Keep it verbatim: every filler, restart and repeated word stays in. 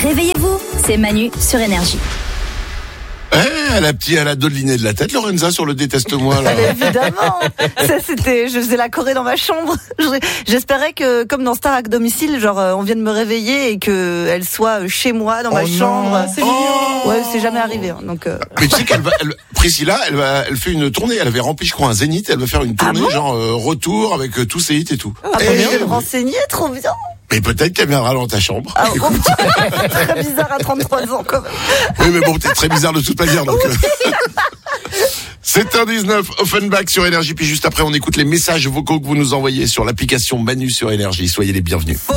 Réveillez-vous, c'est Manu sur Énergie. Eh, la petite, elle a doliné de la tête, Lorenza, sur le déteste-moi, là. Mais évidemment. Ça, c'était, je faisais la choré dans ma chambre. J'espérais que, comme dans Star à domicile, genre, on vienne me réveiller et que elle soit chez moi, dans oh ma non. chambre. C'est mignon. Ouais, c'est jamais arrivé, hein, donc, euh... Mais tu sais qu'elle va, elle, Priscilla, elle va, elle fait une tournée. Elle avait rempli, je crois, un zénith. Elle va faire une tournée, ah bon genre, euh, retour avec euh, tous ses hits et tout. Ah, bah, je vais me renseigner, trop bien. Mais peut-être qu'elle viendra dans ta chambre. Ah, oh, très bizarre à trente-trois ans, quand même. Oui, mais bon, peut-être très bizarre de toute manière, donc. Oui. sept heures dix-neuf, Offenbach sur Énergie. Puis juste après, on écoute les messages vocaux que vous nous envoyez sur l'application Manu sur Énergie. Soyez les bienvenus.